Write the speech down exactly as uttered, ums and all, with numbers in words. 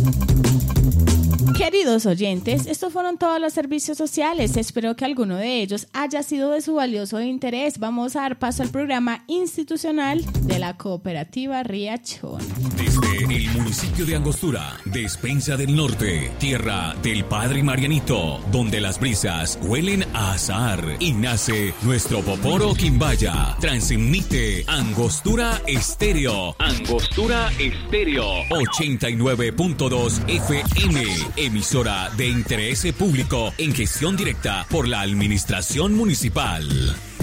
Queridos oyentes, estos fueron todos los servicios sociales. Espero que alguno de ellos haya sido de su valioso interés. Vamos a dar paso al programa institucional de la Cooperativa Riachón. Desde el municipio de Angostura, Despensa del Norte, tierra del Padre Marianito, donde las brisas huelen a azahar y nace nuestro Poporo Quimbaya. Transmite Angostura Estéreo. Angostura Estéreo. ochenta y nueve punto dos F M. Emisora de interés público en gestión directa por la Administración Municipal.